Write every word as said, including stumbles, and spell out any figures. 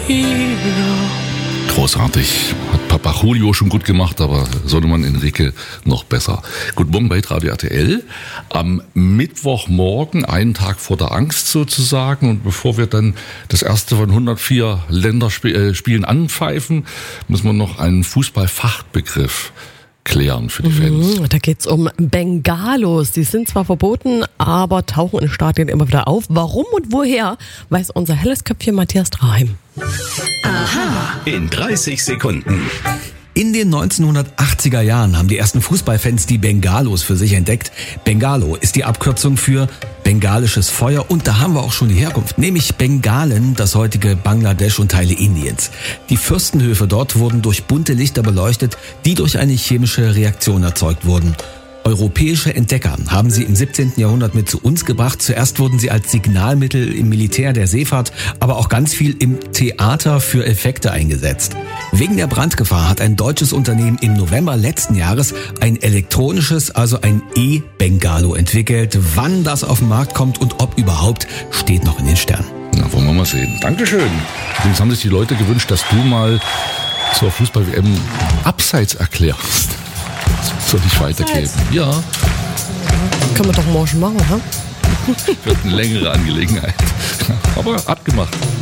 Großartig. Hat Papa Julio schon gut gemacht, aber Sohnemann Enrique noch besser. Guten Morgen bei Radio R T L. Am Mittwochmorgen, einen Tag vor der Angst sozusagen. Und bevor wir dann das erste von hundertvier Länderspielen anpfeifen, müssen wir noch einen Fußballfachbegriff klären für die Fans. Da geht's um Bengalos. Die sind zwar verboten, aber tauchen in Stadien immer wieder auf. Warum und woher, weiß unser helles Köpfchen Matthias Draheim. Aha, in dreißig Sekunden. In den neunzehnhundertachtziger Jahren haben die ersten Fußballfans die Bengalos für sich entdeckt. Bengalo ist die Abkürzung für bengalisches Feuer und da haben wir auch schon die Herkunft, nämlich Bengalen, das heutige Bangladesch und Teile Indiens. Die Fürstenhöfe dort wurden durch bunte Lichter beleuchtet, die durch eine chemische Reaktion erzeugt wurden. Europäische Entdecker haben sie im siebzehnten Jahrhundert mit zu uns gebracht. Zuerst wurden sie als Signalmittel im Militär, der Seefahrt, aber auch ganz viel im Theater für Effekte eingesetzt. Wegen der Brandgefahr hat ein deutsches Unternehmen im November letzten Jahres ein elektronisches, also ein E-Bengalo entwickelt. Wann das auf den Markt kommt und ob überhaupt, steht noch in den Sternen. Na, wollen wir mal sehen. Dankeschön. Übrigens haben sich die Leute gewünscht, dass du mal zur Fußball-W M Abseits erklärst. Soll ich weitergeben? Ja. Können wir doch morgen machen, ha? Wird eine längere Angelegenheit. Aber abgemacht.